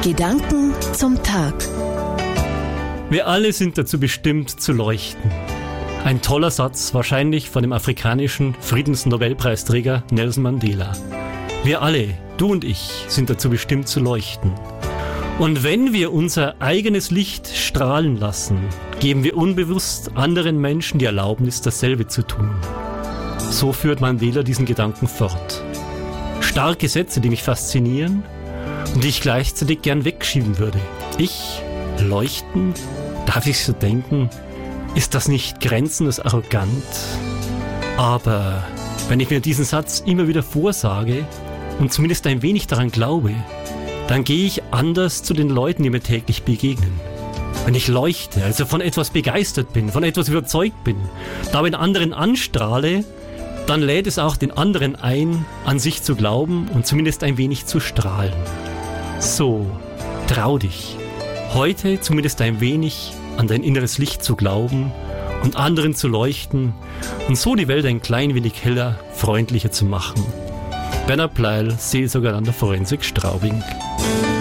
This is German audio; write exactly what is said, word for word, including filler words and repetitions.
Gedanken zum Tag. Wir alle sind dazu bestimmt zu leuchten. Ein toller Satz, wahrscheinlich von dem afrikanischen Friedensnobelpreisträger Nelson Mandela. Wir alle, du und ich, sind dazu bestimmt zu leuchten. Und wenn wir unser eigenes Licht strahlen lassen, geben wir unbewusst anderen Menschen die Erlaubnis, dasselbe zu tun. So führt Mandela diesen Gedanken fort. Starke Sätze, die mich faszinieren und die ich gleichzeitig gern wegschieben würde. Ich leuchten? Darf ich so denken? Ist das nicht grenzenlos arrogant? Aber wenn ich mir diesen Satz immer wieder vorsage und zumindest ein wenig daran glaube, dann gehe ich anders zu den Leuten, die mir täglich begegnen. Wenn ich leuchte, also von etwas begeistert bin, von etwas überzeugt bin, dabei anderen anstrahle, dann lädt es auch den anderen ein, an sich zu glauben und zumindest ein wenig zu strahlen. So, trau dich, heute zumindest ein wenig an dein inneres Licht zu glauben und anderen zu leuchten und so die Welt ein klein wenig heller, freundlicher zu machen. Bernhard Pleil, Seelsorger an der Forensik Straubing.